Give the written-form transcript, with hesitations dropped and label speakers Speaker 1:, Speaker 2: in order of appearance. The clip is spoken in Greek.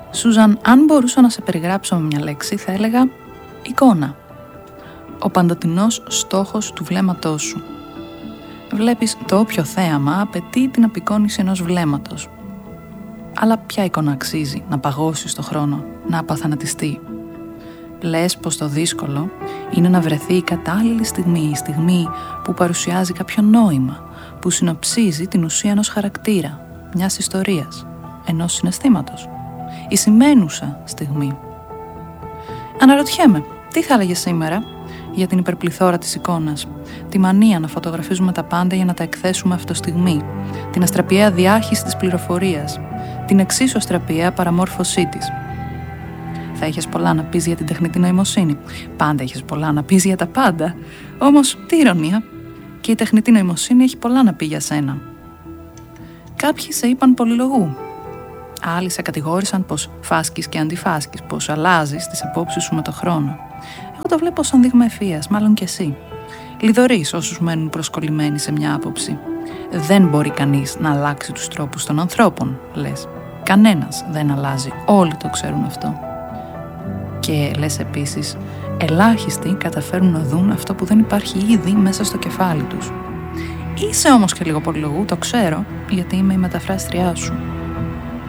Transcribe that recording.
Speaker 1: Σούζαν, αν μπορούσα να σε περιγράψω με μια λέξη, θα έλεγα εικόνα. Ο παντοτινός στόχος του βλέμματός σου. Βλέπεις, το όποιο θέαμα απαιτεί την απεικόνιση ενός βλέμματος. Αλλά ποια εικόνα αξίζει να παγώσει στο χρόνο, να απαθανατιστεί? Λες πως το δύσκολο είναι να βρεθεί η κατάλληλη στιγμή, η στιγμή που παρουσιάζει κάποιο νόημα, που συνοψίζει την ουσία ενός χαρακτήρα, μιας ιστορίας, ενός συναισθήματος. Η σημαίνουσα στιγμή. Αναρωτιέμαι, τι θα έλεγε σήμερα για την υπερπληθώρα της εικόνας, τη μανία να φωτογραφίζουμε τα πάντα για να τα εκθέσουμε αυτοστιγμή, την αστραπιαία διάχυση της πληροφορίας, την εξίσου αστραπιαία παραμόρφωσή της. Θα έχεις πολλά να πεις για την τεχνητή νοημοσύνη. Πάντα έχεις πολλά να πεις για τα πάντα. Όμως, τι ηρωνία. Και η τεχνητή νοημοσύνη έχει πολλά να πει για σένα. Κάποιοι σε είπαν πολυλογού. Άλλοι σε κατηγόρησαν πως φάσκεις και αντιφάσκεις, πως αλλάζεις τις απόψεις σου με το χρόνο. Εγώ το βλέπω σαν δείγμα ευφυΐας, μάλλον και εσύ. Λιδωρείς όσους μένουν προσκολλημένοι σε μια άποψη. Δεν μπορεί κανείς να αλλάξει τους τρόπους των ανθρώπων, λες. Κανένας δεν αλλάζει, όλοι το ξέρουν αυτό. Και λες επίσης, ελάχιστοι καταφέρουν να δουν αυτό που δεν υπάρχει ήδη μέσα στο κεφάλι τους. Είσαι όμως και λίγο πολυλογού, το ξέρω, γιατί είμαι η μεταφράστριά σου.